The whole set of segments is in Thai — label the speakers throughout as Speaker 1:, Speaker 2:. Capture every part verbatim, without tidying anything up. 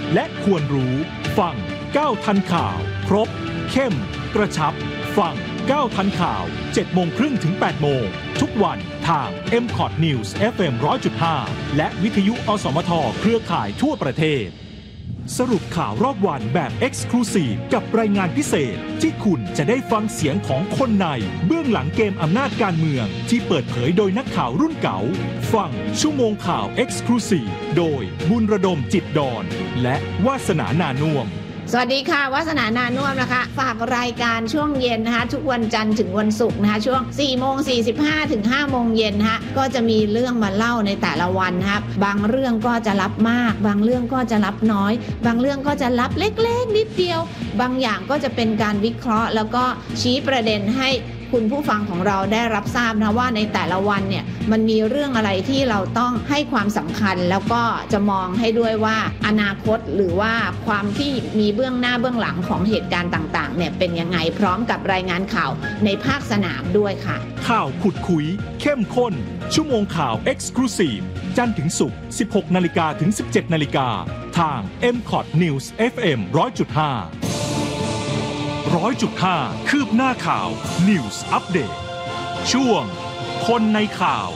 Speaker 1: และควรรู้ฟังก้าวทันข่าวครบเข้มกระชับฟังก้าวทันข่าว เจ็ดโมงครึ่งถึง แปดโมงทุกวันทาง เอ็ม คอท News เอฟ เอ็ม หนึ่งร้อยจุดห้า และวิทยุอสมทเครือข่ายทั่วประเทศสรุปข่าวรอบวันแบบ Exclusive กับรายงานพิเศษที่คุณจะได้ฟังเสียงของคนในเบื้องหลังเกมอำนาจการเมืองที่เปิดเผยโดยนักข่าวรุ่นเก่าฟังชั่วโมงข่าว Exclusive โดยบุญระดมจิตดอนและวาสนานานุ่วม
Speaker 2: สวัสดีค่ะวาสนานานุ่วมนะคะฝากรายการช่วงเย็นนะคะทุกวันจันทร์ถึงวันศุกร์นะคะช่วง สี่โมงสี่สิบห้า ถึง ห้าโมงเย็นนะคะก็จะมีเรื่องมาเล่าในแต่ละวันนะคะบางเรื่องก็จะรับมากบางเรื่องก็จะรับน้อยบางเรื่องก็จะรับเล็กๆนิดเดียวบางอย่างก็จะเป็นการวิเคราะห์แล้วก็ชี้ประเด็นให้คุณผู้ฟังของเราได้รับทราบนะว่าในแต่ละวันเนี่ยมันมีเรื่องอะไรที่เราต้องให้ความสำคัญแล้วก็จะมองให้ด้วยว่าอนาคตหรือว่าความที่มีเบื้องหน้าเบื้องหลังของเหตุการณ์ต่างๆเนี่ยเป็นยังไงพร้อมกับรายงานข่าวในภาคสนามด้วยค่ะ
Speaker 1: ข่าวขุดคุยเข้มข้นชั่วโมงข่าว Exclusive จันทร์ถึงศุกร์ สิบหกนาฬิกา ถึง สิบเจ็ดนาฬิกาทาง เอ็ม คอท News เอฟ เอ็ม หนึ่งร้อยจุดห้าหนึ่งร้อยจุดห้า คืบหน้าข่าว News Update ช่วงคนในข่าว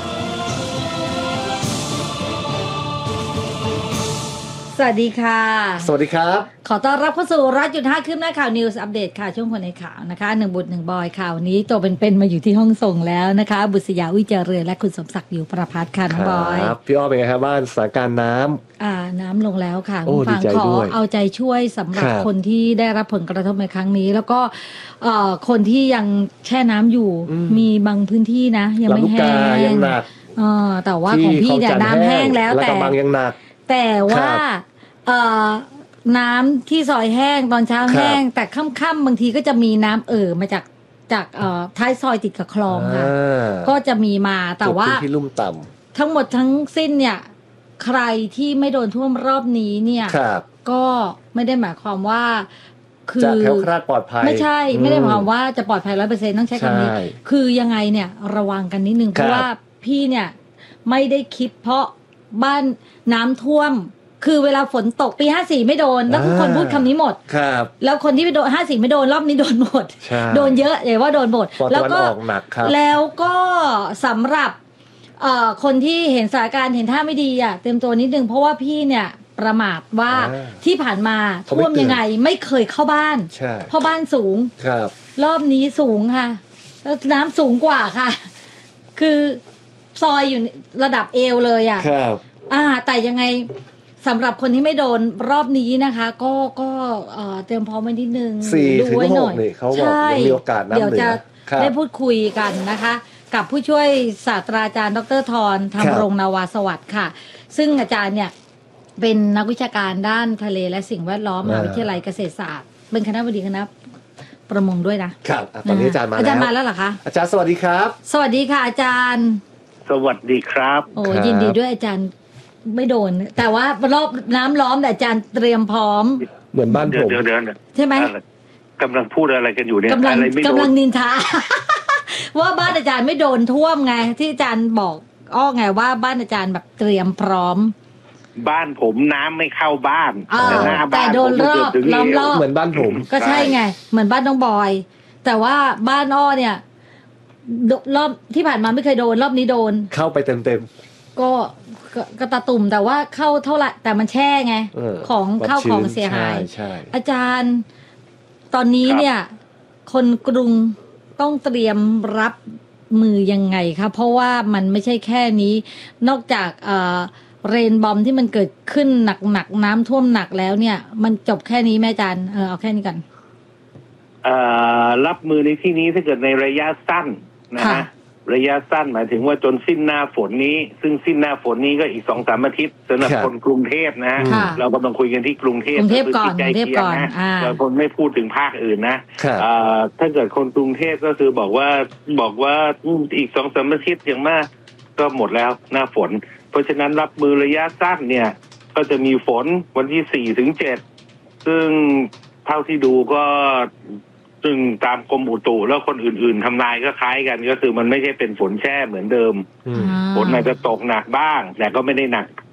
Speaker 3: สวัสดีค่ะ
Speaker 4: สวัสดีครับ
Speaker 3: ขอต้อนรับเข้าสู่ร้อยจุดห้าคืบหน้าข่าว News Update ค่ะช่วงคนในข่าวนะคะหนึ่งบุตรหนึ่งบอยข่าวนี้ตัวเป็นๆมาอยู่ที่ห้องส่งแล้วนะคะบุษยาวิจารเรือนและคุณสมศักดิ์อยู่ประภัสค่ะน้องบอย
Speaker 4: ครับพี่อ้อเป็นไงครับบ้านสถานการณ์น้ำ
Speaker 3: อ่าน้ำลงแล้วค่ะคุณฟังขอเอาใจช่วยสำหรับคนที่ได้รับผลกระทบในครั้งนี้แล้วก็เอ่อคนที่ยังแช่น้ำอยู่มีบางพื้นที่นะยังไม่แห้งเออแต่ว่าของพี่เนี่ยน้ำแห้งแล้วแต่
Speaker 4: บางยังหนัก
Speaker 3: แต่ว่าเอ่อน้ำที่ซอยแห้งตอนเช้าแห้งแต่ค่ำๆบางทีก็จะมีน้ำเอ่อมาจากจากเอ่อท้ายซอยติดกับคลองค่ะก็จะมีมาแต่ว่า
Speaker 4: ที่ลุ่มต่
Speaker 3: ำทั้งหมดทั้งสิ้นเนี่ยใครที่ไม่โดนท่วมรอบนี้เนี่ยก็ไม่ได้หมายความว่า
Speaker 4: คือจะแคล้วคลาดปลอดภัย
Speaker 3: ไม่ใช่ไม่ได้หมายความว่าจะปลอดภัย ร้อยเปอร์เซ็นต์ ต้องใช้คำนี้คือยังไงเนี่ยระวังกันนิดนึงเพราะว่าพี่เนี่ยไม่ได้คิดเพราะบ้านน้ำท่วมคือเวลาฝนตกปีห้าสี่ไม่โดนแล้วทุกคนพูดคำนี้หมด
Speaker 4: ครับ
Speaker 3: แล้วคนที่ไปโดนห้าสี่ไม่โดนรอบนี้โดนหมดโดนเยอะเลยว่าโดนหมด
Speaker 4: แล้วก็
Speaker 3: แล้วก็สำหรับเอ่อคนที่เห็นสถานการณ์เห็นท่าไม่ดีอ่ะเตรียมตัวนิดนึงเพราะว่าพี่เนี่ยประมาทว่าที่ผ่านมาท่วมยังไงไม่เคยเข้าบ้านเพราะบ้านสูง
Speaker 4: ครับ
Speaker 3: รอบนี้สูงค่ะแล้วน้ำสูงกว่าค่ะคือซอยอยู่ระดับเอวเลยอ่ะ
Speaker 4: ครับ
Speaker 3: อ่าแต่ยังไงสำหรับคนที่ไม่โดนรอบนี้นะคะก็ก็เตรียมพร้อมไว้นิดนึง
Speaker 4: ดูไว้หน่อยใช่
Speaker 3: เดี๋ยวจะได้พูดคุยกันนะคะกับผู้ช่วยศาสตราจารย์ดร.ธรธรรมรงค์นาวาสวัสดิ์ค่ะซึ่งอาจารย์เนี่ยเป็นนักวิชาการด้านทะเลและสิ่งแวดล้อมมหาวิทยาลัยเกษตรศาสตร์เป็นคณบดีคณะประมงด้วยนะครับ
Speaker 4: ตอนนี้อาจารย์มาแล้วอา
Speaker 3: จารย์มาแล้วเหรอคะ
Speaker 4: อาจารย์สวัสดีครับ
Speaker 3: สวัสดีค่ะอาจารย์
Speaker 5: สวัสดีครับ
Speaker 3: โอ้ยินดีด้วยอาจารย์ไม่โดนแต่ว่ารอบน้ำล้อมแต่อาจารย์เตรียมพร้อม
Speaker 4: เหมือนบ้านผม
Speaker 3: ใช่ไหม
Speaker 5: กำลังพูดอะไรกันอยู่เนี่ย
Speaker 3: กำลังกำลังนินทา ว่าบ้านอาจารย์ไม่โดนท่วมไงที่อาจารย์บอกอ้อไงว่าบ้านอาจารย์แบบเตรียมพร้อม
Speaker 5: บ้านผมน้ำไม่เข้าบ้าน
Speaker 3: แต่หน้าบ้านแต่โดนรอบล้อมรอบ
Speaker 4: เหมือนบ้านผม
Speaker 3: ก็ใช่ไงเหมือนบ้านน้องบอยแต่ว่าบ้านอ้อเนี่ยรอบที่ผ่านมาไม่เคยโดนรอบนี้โดน
Speaker 4: เข้าไปเต็มเต็ม
Speaker 3: ก็กระตาตุ่มแต่ว่าเข้าเท่าไหร่แต่มันแช่ไงของเข้าของเสียหายอาจารย์ตอนนี้เนี่ยคนกรุงต้องเตรียมรับมือยังไงคะเพราะว่ามันไม่ใช่แค่นี้นอกจากเอ่อเรนบอมที่มันเกิดขึ้นหนักๆน้ำท่วมหนักแล้วเนี่ยมันจบแค่นี้แม่อาจารย์เออเอาแค่นี้กัน
Speaker 5: เอ่อรับมือในที่นี้ถ้าเกิดในระยะสั้นนะฮะระยะสั้นหมายถึงว่าจนสิ้นหน้าฝนนี้ซึ่งสิ้นหน้าฝนนี้ก็อีก สองถึงสาม อาทิตย์สำหรับคนกรุงเทพนะฮะเรากำลังคุยกันที่กรุงเทพ
Speaker 3: กรุงเทพก่อนกรุงเทพก่อนนะ
Speaker 5: เราคนไม่พูดถึงภาคอื่นนะถ้าเกิดคนกรุงเทพก็คือบอกว่าบอกว่าอีก สองถึงสาม อาทิตย์อย่างมากก็หมดแล้วหน้าฝนเพราะฉะนั้นรับมือระยะสั้นเนี่ยก็จะมีฝนวันที่ สี่ถึงเจ็ด ซึ่งเท่าที่ดูก็ซึ่งตามกรมอุตุแล้วคนอื่นๆทำนายก็คล้ายกันก็คือมันไม่ใช่เป็นฝนแช่เหมือนเดิมฝนอาจจะตกหนักบ้างแต่ก็ไม่ได้หนัก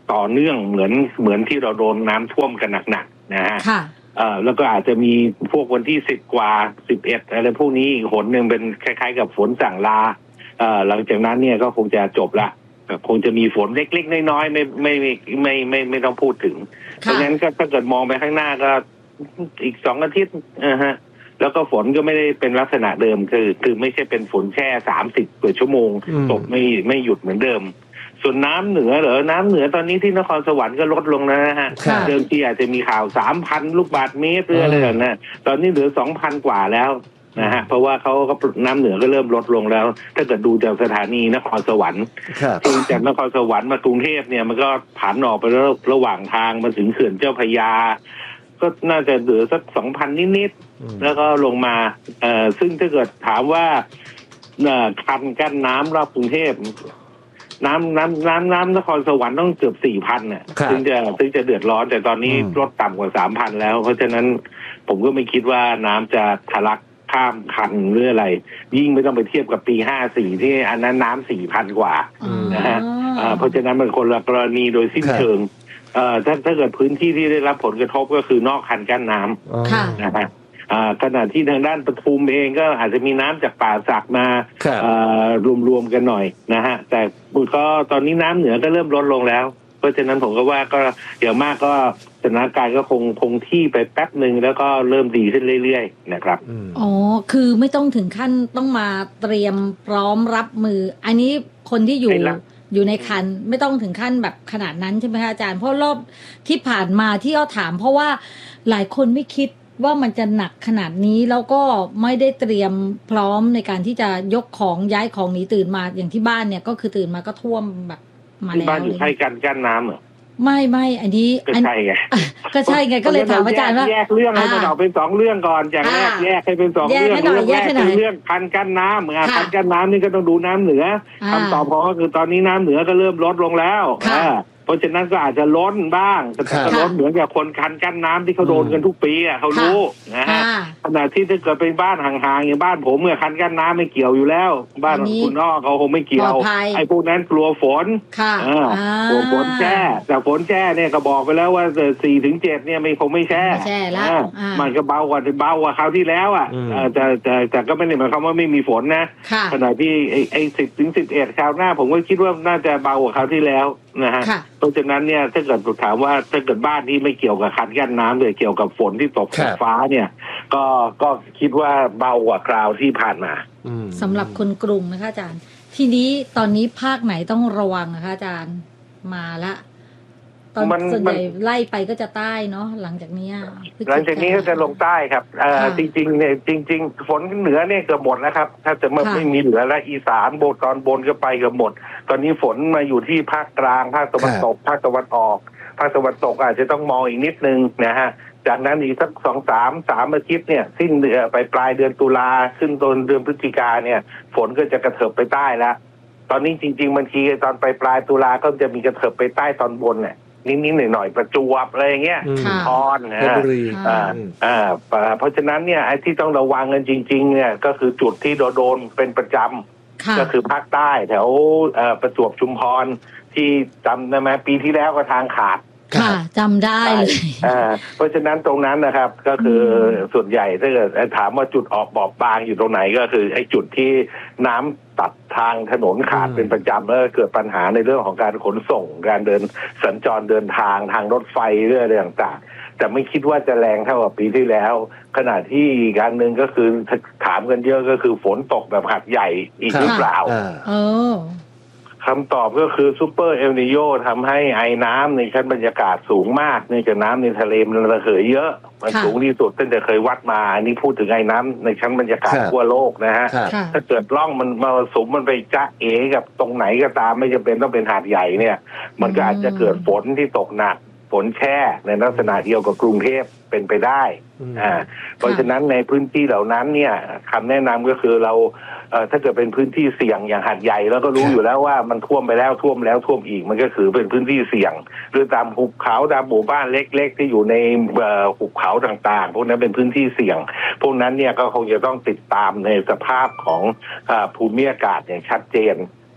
Speaker 5: ต่อเนื่องเหมือนเหมือนที่เราโดนน้ำท่วมกันหนักๆนะฮะเอ่อแล้วก็อาจจะมีพวกวันที่สิบกว่าสิบเอ็ดอะไรพวกนี้อีกหนหนึ่งเป็นคล้ายๆกับฝนสั่งลาเอ่อหลังจากนั้นเนี่ยก็คงจะจบละคงจะมีฝนเล็กๆน้อยๆไม่ไม่ไม่ไม่ไม่ไม่ต้องพูดถึงเพราะฉะนั้นก็ถ้าเกิดมองไปข้างหน้าก็อีกสองอาทิตย์นะฮะแล้วก็ฝนก็ไม่ได้เป็นลักษณะเดิมคือคือไม่ใช่เป็นฝนแช่สามสิบกว่าชั่วโมงตกไม่ไม่หยุดเหมือนเดิมส่วนน้ำเหนือเหรอน้ำเหนือตอนนี้ที่นครสวรรค์ก็ลดลงแล้วนะฮะเดิมที่อาจจะมีข่าวสามพันลูกบาศก์เมตรหรืออะไรแบบนั้นตอนนี้เหลือสองพันกว่าแล้วนะฮะเพราะว่าเขาก็น้ำเหนือก็เริ่มลดลงแล้วถ้าเกิดดูจากสถานีนครสวรรค์ที่จากนครสวรรค์มากรุงเทพเนี่ยมันก็ผ่านออกไปแล้วระหว่างทางมาถึงเขื่อนเจ้าพระยาก็น่าจะเหลือสักสองพันนิดๆแล้วก็ลงมาเอ่อซึ่งถ้าเกิดถามว่าเอ่อคันกั้นน้ำรอบกรุงเทพน้ำน้ำน้ำน้ำนครสวรรค์ต้องเกือบสี่พันเนี่ยถึงจะถึงจะเดือดร้อนแต่ตอนนี้ลดต่ำกว่าสามพันแล้วเพราะฉะนั้นผมก็ไม่คิดว่าน้ำจะทะลักข้ามคันหรืออะไรยิ่งไม่ต้องไปเทียบกับปีห้าสี่ที่อันนั้นน้ำสี่พันกว่านะฮะเพราะฉะนั้นมันคนละกรณีโดยสิ้นเชิงเอ่อถ้าถ้าเกิดพื้นที่ที่ได้รับผลกระทบก็คือนอกคันกั้นน้ำนะฮะขณะที่ทางด้านปทุมเองก็อาจจะมีน้ำจากป่าสักมารวมๆกันหน่อยนะฮะแต่ก็ตอนนี้น้ำเหนือก็เริ่มลดลงแล้วเพราะฉะนั้นผมก็ว่าก็อย่างมากก็สถานการณ์ก็คงคงที่ไปแป๊บหนึ่งแล้วก็เริ่มดีขึ้นเรื่อยๆนะครับ
Speaker 3: อ๋อคือไม่ต้องถึงขั้นต้องมาเตรียมพร้อมรับมืออันนี้คนที่อยู่อยู่ในคันไม่ต้องถึงขั้นแบบขนาดนั้นใช่ไหมคะอาจารย์เพราะรอบที่ผ่านมาที่เราถามเพราะว่าหลายคนไม่คิดว่ามันจะหนักขนาดนี้แล้วก็ไม่ได้เตรียมพร้อมในการที่จะยกของย้ายของหนีตื่นมาอย่างที่บ้านเนี่ยก็คือตื่นมาก็ท่วมแบบมาแล้ว
Speaker 5: บ้านอยู่ใกล้กันกั้นน้ำเหรอ
Speaker 3: ไม่ไม่อันนี้
Speaker 5: ก็ใช่ไง
Speaker 3: ก็ใช่ไงก็เลยถามอาจารย์ว่า
Speaker 5: แยกเรื่องให้มันออกเป็นสองเรื่องก่อนอย่างแรกแยกให้เป็นสองเรื่องเรื่องแรกคือเรื่องคันกั้นน้ำคันกั้นน้ำนี่ก็ต้องดูน้ำเหนือคำตอบของก็คือตอนนี้น้ำเหนือก็เริ่มลดลงแล้วเพราะฉะนั้นก็อาจจะล้นบ้างแต่ก็ล้นเหมือนกับคนคันกั้นน้ำที่เขาโดนกันทุกปีอ่ะเขารู้นะฮะขณะที่ถ้าเกิดเป็นบ้านห่างๆอย่างบ้านผมเนี่ยคันกั้นน้ำไม่เกี่ยวอยู่แล้วบ้านคุณนอกเขาคงไม่เกี่ยวไอ้พวกนั้นกลัวฝนกลัวฝนแช่แต่ฝนแช่เนี่ยก็บอกไปแล้วว่าสี่ถึงเจ็ดเนี่ยไม่คงไม่แช่มันก็เบากว่าเบากว่าคราวที่แล้วอ่ะแต่แต่แต่ก็ไม่ได้หมายความว่าไม่มีฝนนะขณะที่ไอ้ไอ้สิบถึงสิบเอ็ดคราวหน้าผมก็คิดว่าน่าจะเบากว่าคราวที่แล้วนะฮะเพราะฉะนั้นเนี่ยถ้าเกิดถามว่าถ้าเกิดบ้านที่ไม่เกี่ยวกับคันกั้นน้ำเลยเกี่ยวกับฝนที่ตกฟ้าเนี่ยก็ก็คิดว่าเบากว่าคราวที่ผ่านมา
Speaker 3: สำหรับคนกรุงนะคะอาจารย์ทีนี้ตอนนี้ภาคไหนต้องระวังนะคะอาจารย์มาละตอนส่วนใหญ่ไล่ไปก็จะใต้เนาะหลังจากนี้
Speaker 5: หลังจากนี้ก็จะลงใต้ครับเอ่อจริงๆเนี่ยจริงๆฝนเหนือเนี่ยเกือบหมดแล้วครับถ้าจะไม่ไม่มีเหลือแล้วอีสานโบตอนบนก็ไปเกือบหมดตอนนี้ฝนมาอยู่ที่ภาคกลางภาคตะวันตกภาคตะวันออกภาคตะวันตกอาจจะต้องมองอีกนิดนึงนะฮะจากนั้นอีกสักสองสามสามอาทิตย์เนี่ยสิ้นเดือนไปปลายเดือนตุลาขึ้นต้นเดือนพฤศจิกาเนี่ยฝนก็จะกระเถิบไปใต้แล้วตอนนี้จริงๆบางทีตอนไปปลายตุลาก็จะมีกระเถิบไปใต้ตอนบนเนี่ยนิดๆหน่อยๆประจวบอะไรอย่างเงี้ยทอนนะอ่าอ่าเพราะฉะนั้นเนี่ยไอ้ที่ต้องระวังกันจริงๆเนี่ยก็คือจุดที่โดนเป็นประจำก็คือภาคใต้แถวประจวบชุมพรที่จำได้ไหมปีที่แล้วก็ทางขาด
Speaker 3: ค่ะจำได้เลย
Speaker 5: เพราะฉะนั้นตรงนั้นนะครับก็คือส่วนใหญ่ถ้าเกิดถามว่าจุดออกบอบบางอยู่ตรงไหนก็คือไอ้จุดที่น้ำตัดทางถนนขาดเป็นประจำแล้วเกิดปัญหาในเรื่องของการขนส่งการเดินสัญจรเดินทางทางรถไฟเรื่องอะไรต่างๆแต่ไม่คิดว่าจะแรงเท่ากับปีที่แล้วขณะที่อีกการหนึ่งก็คือถามกันเยอะก็คือฝนตกแบบหัดใหญ่อีกหรือเปล่าคำตอบก็คือซูเปอร์เอลนิโญทำให้ไอ้น้ำในชั้นบรรยากาศสูงมากเนื่องจากน้ำในทะเลมันระเหยเยอะมันสูงที่สุดตั้งแต่เคยวัดมาอันนี้พูดถึงไอ้น้ำในชั้นบรรยากาศทั่วโลกนะฮะถ้าเกิดร่องมันมาสูงมันไปจ๊ะเอกับตรงไหนก็ตามไม่จำเป็นต้องเป็นหาดใหญ่เนี่ยมันก็อาจจะเกิดฝนที่ตกหนักฝนแช่ในลักษณะเดียวกับกรุงเทพเป็นไปได้อ่าเพราะฉะนั้นในพื้นที่เหล่านั้นเนี่ยคำแนะนำก็คือเราเอ่อถ้าเกิดเป็นพื้นที่เสี่ยงอย่างหาดใหญ่แล้วก็รู้อยู่แล้วว่ามันท่วมไปแล้วท่วมแล้วท่วมอีกมันก็คือเป็นพื้นที่เสี่ยงหรือตามหุบเขาตามหมู่บ้านเล็กๆที่อยู่ในเอ่อหุบเขาต่างๆพวกนั้นเป็นพื้นที่เสี่ยงพวกนั้นเนี่ยก็คงจะต้องติดตามในสภาพของอ่าภูมิอากาศอย่างชัดเจน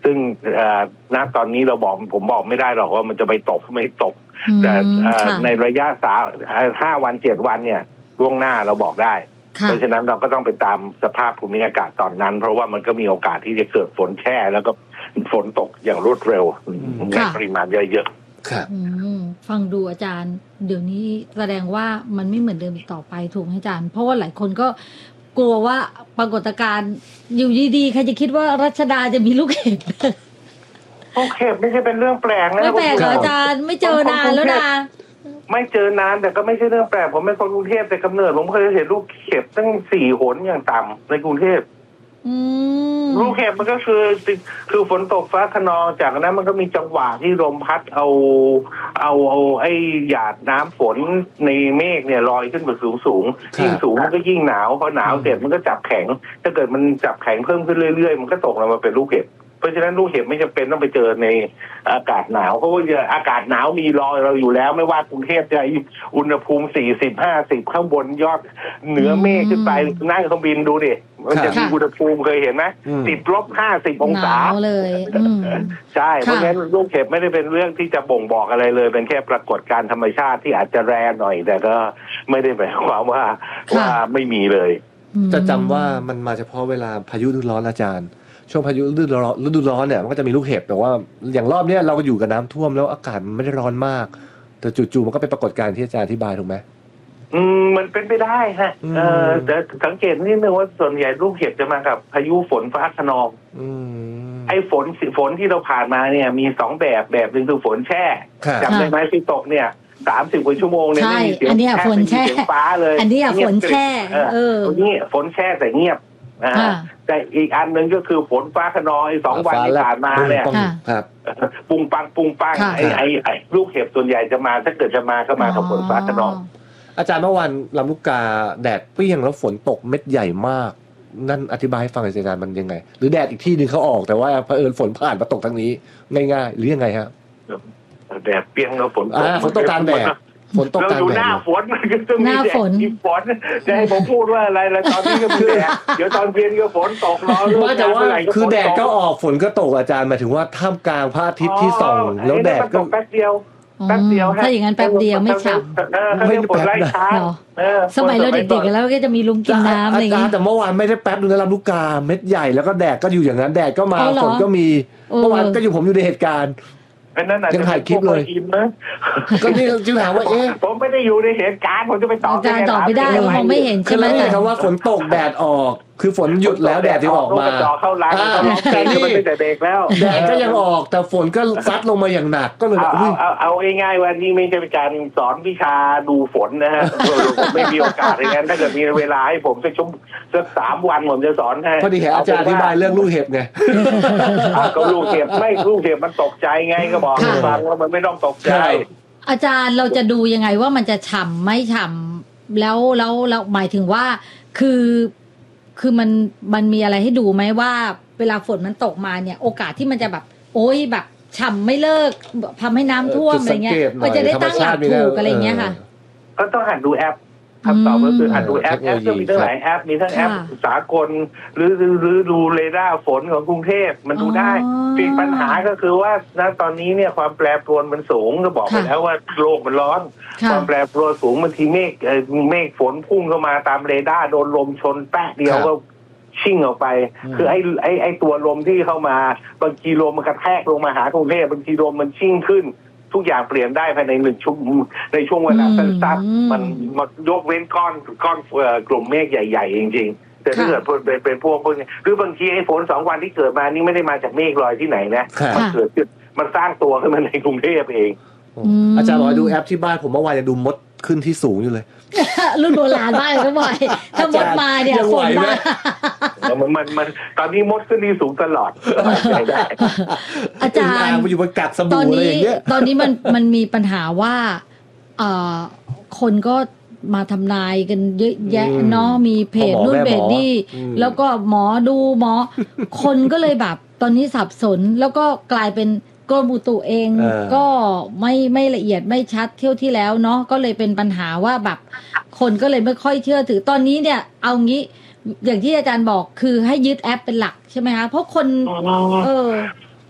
Speaker 5: ซึ่งณตอนนี้เราบอกผมบอกไม่ได้หรอกว่ามันจะไปตกไม่ตกแต่ในระยะสามห้าวันเจ็ดวันเนี่ยล่วงหน้าเราบอกได้เพราะฉะนั้นเราก็ต้องไปตามสภาพภูมิอากาศตอนนั้นเพราะว่ามันก็มีโอกาสที่จะเกิดฝนแช่แล้วก็ฝนตกอย่างรวดเร็วในปริมาณเยอะๆ
Speaker 3: ครับฟังดูอาจารย์เดี๋ยวนี้แสดงว่ามันไม่เหมือนเดิมอีกต่อไปถูกไหมอาจารย์เพราะว่าหลายคนก็กลัวว่าปรากฏการณ์อยู่ดีๆใครจะคิดว่ารัชดาจะมีลูกเห็บ
Speaker 5: ลูกเห็บไม่ใช่เป็นเรื่องแปลกนะ
Speaker 3: ไม่แปลกอาจารย์ไม่เจอนานแล้วนะ
Speaker 5: ไม่เจอนานแต่ก็ไม่ใช่เรื่องแปลกผมเป็นคนกรุงเทพแต่กำเนิดผมเคยเห็นลูกเห็บตั้งสี่หนอย่างต่ำในกรุงเทพลูกเห็บมันก็คือคือฝนตกฟ้าคะนองจากนั้นมันก็มีจังหวะที่ลมพัดเอาเอาเอาไอ้หยาดน้ำฝนในเมฆเนี่ยลอยขึ้นไปสูงสูงยิ่งสูงมันก็ยิ่งหนาวพอหนาวเสร็จมันก็จับแข็งถ้าเกิดมันจับแข็งเพิ่มขึ้นเรื่อยๆมันก็ตกลงมาเป็นลูกเห็บเพราะฉะนั้นลูกเห็บไม่จำเป็นต้องไปเจอในอากาศหนาวเพราะว่าอากาศหนาวมีรอเราอยู่แล้วไม่ว่ากรุงเทพจะอุณหภูมิสี่สิบ ห้าสิบข้างบนยอดเหนือเมฆขึ้นไปนั่งเครื่องบินดูดิมันจะมีอุณหภูมิเคยเห็นไหมติดลบห้าสิบองศา
Speaker 3: เลย
Speaker 5: ใช่เพราะฉะนั้นลูกเห็บไม่ได้เป็นเรื่องที่จะบ่งบอกอะไรเลยเป็นแค่ปรากฏการณ์ธรรมชาติที่อาจจะแรงหน่อยแต่ก็ไม่ได้หมายความว่าว่าไม่มีเลย
Speaker 4: จะจำว่ามันมาเฉพาะเวลาพายุฤดูร้อนอาจารย์ช่วงพายุฤดูร้อนฤดูร้อนเนี่ยมันก็จะมีลูกเห็บแต่ว่าอย่างรอบเนี้ยเราก็อยู่กับน้ำท่วมแล้วอากาศมันไม่ได้ร้อนมากแต่จู่ๆมันก็เป็นปรากฏการณ์ที่อาจารย์อธิบายถูกไหม
Speaker 5: อืมมันเป็นไปได้ฮะเออแต่สังเกตนิดนึงว่าส่วนใหญ่ลูกเห็บจะมากับพายุฝนฟ้าคะนองไอ้ฝนฝนที่เราผ่านมาเนี่ยมีสองแบบแบบนึงคือฝนแช่จำได้ไหมที่ตกเนี่ยสามสิบกว่าชั่วโมงเนี่ยไม่มีเสียงแช่ไม่มีเสียงฟ้าเลย
Speaker 3: อันนี้ฝนแช่
Speaker 5: เออตรงนี้ฝนแช่แต่เงียบแต่อีกอันหนึ่งก็คือฝนฟ้าคะนองไอ้สองวันที่ผ่านมาเนี่ยปุงปังปุงปังไอ้ไอ้ไอ้ลูกเห็บส่วนใหญ่จะมาถ้าเกิดจะมาก็มากับฝนฟ้าคะนอง
Speaker 4: อาจารย์เมื่อวันลำลูกกาแดดเปรี้ยงแล้วฝนตกเม็ดใหญ่มากนั่นอธิบายให้ฟังหน่อยอาจารย์มันยังไงหรือแดดอีกที่นึงเขาออกแต่ว่าเผอิญฝนผ่านมาตกทางนี้ง่ายๆหรือยังไงฮะ
Speaker 5: แดดเปรี้ยงแล้วฝนตก
Speaker 4: ฝนตกกลางแดดฝนตกกลางแดด
Speaker 5: เราดูหน้าฝนมันก็ต้องมีแดดมีฝนจะให้ผมพูดว่าอะไรแล้วตอนนี้ก็มีแดดเดี๋ยวตอนเย็นก็ฝนตกรอรู้
Speaker 4: แต่ว่าคือแดดก็ออกฝนก็ตกอาจารย์หมายถึงว่าท่ามกลางพระอาทิตย์ที่ส่องแล้วแดดก็
Speaker 5: แป๊บเดียวแป๊บเดียว
Speaker 3: ถ้าอย่างนั้นแป๊บเดียวไม่ฉ่ำ
Speaker 5: ไม่แป๊บนะ
Speaker 3: สมัยเราเด็กๆแล้วก็จะมีลุงกินน้ำอะไรอย่างเงี้ย
Speaker 4: แต่เมื่อวานไม่ได้แป๊บนึงนะลำลูกกาเม็ดใหญ่แล้วก็แดดก็อยู่อย่างนั้นแดดก็มาฝนก็มีเมื่อวานก็อยู่ผมอยู่ในเหตุการณ์ยังถ่ายคลิปเลยก็นี่จึงถามว่าเอ๊ะ
Speaker 5: ผมไม่ได้อยู่ในเหตุการณ์ผมจะไปตอบ
Speaker 3: อาจารย์ตอบไม่ได้มองไม่เห็นใช่ไหม
Speaker 4: คือคำว่าฝนตกแดดออกคือฝนหยุดแล้วแดดที่ออกมา
Speaker 5: เข้าร้านแต่นี่แต่เด็กแล้ว
Speaker 4: แดดก็ยังออกแต่ฝนก็ซัดลงมาอย่างหนักก็เลย
Speaker 5: เอาเอาเอาง่ายๆว่านี่ไม่ใช่เป็นการสอนวิชาดูฝนนะฮะผมไม่มีโอกาสอย่างนั้นถ้าเกิดมีเวลาให้ผมสักชั่วสักสามวันผมจะสอนให้
Speaker 4: พอดีอาจารย์อธิบายเรื่องลูกเห็บไง
Speaker 5: ก็ลูกเห็บไม่ลูกเห็บมันตกใจไงก็บอกฟังว่ามันไม่ต้องตกใจ
Speaker 3: อาจารย์เราจะดูยังไงว่ามันจะฉ่ำไม่ฉ่ำแล้วแล้วแล้วหมายถึงว่าคือคือมันมันมีอะไรให้ดูไหมว่าเวลาฝนมันตกมาเนี่ยโอกาสที่มันจะแบบโอ้ยแบบฉ่ำไม่เลิกทำให้น้ำท่วมอะไรเงี้ยก็จะได้ตั้งหลักถูกอะไรเงี้ยค่ะ
Speaker 5: ก็ต้องหัดดูแอปคำตอบก็คือหัดดูแอปแอปก็มีตั้งหลายแอปมีทั้งแอปสากลหรือหรือดูเรดาร์ฝนของกรุงเทพมันดูได้ปีปัญหาก็คือว่าณตอนนี้เนี่ยความแปรปรวนมันสูงก็บอกไปแล้วว่าโลกมันร้อนความแปรปรวนสูงบางทีเมฆเมฆฝนพุ่งเข้ามาตามเรดาร์โดนลมชนแป๊ะเดียวก็ชิ่งออกไปคือไอ้ไอ้ไอ้ตัวลมที่เข้ามาบางทีลมมันกระแทกลงมาหากรุงเทพบางทีลมมันชิ่งขึ้นทุกอย่างเปลี่ยนได้ภายในหนึ่งชั่วโมงในช่วงเวลาสั้นๆมันมันยกเว้นก้อนก้อนกลุ่มเมฆใหญ่ๆจริงๆแต่ถ้าเกิดเป็นเป็นพวกพวกนี้หรือบางทีไอ้ฝนสองวันที่เกิดมานี่ไม่ได้มาจากเมฆลอยที่ไหนนะมันเกิดขึ้นมันสร้างตัวขึ้นมาในกรุงเทพเอง
Speaker 4: อาจารย์บอกดูแอปที่บ้านผมเมื่อวานยังดูมดขึ้นที่สูงอยู่เลย
Speaker 3: รุ่นโบราณมากเลยบ่อยถ้ามดมาเนี่ยฝนมา
Speaker 5: มันมันมันตอนนี้มดขึ้นที่สูงตลอด
Speaker 3: อาจารย์
Speaker 4: มาอยู่บนกักสบู่อะไรอย่างเงี้ย
Speaker 3: ตอนนี้มันมันมีปัญหาว่าเอ่อคนก็มาทำนายกันเยอะแยะเนาะมีเพจนู่นเพจนี่แล้วก็หมอดูหมอคนก็เลยแบบตอนนี้สับสนแล้วก็กลายเป็นกรมอุตุเองก็ไม่ไม่ละเอียดไม่ชัดเที่ยวที่แล้วเนาะก็เลยเป็นปัญหาว่าแบบคนก็เลยไม่ค่อยเชื่อถือตอนนี้เนี่ยเอางี้อย่างที่อาจารย์บอกคือให้ยึดแอปเป็นหลักใช่ไหมคะเพราะคนเออ